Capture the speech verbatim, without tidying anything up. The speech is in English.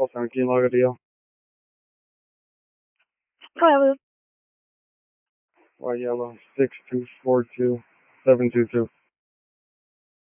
Call sign, can you log a deal? Hello. White yellow, six two four two seven two two.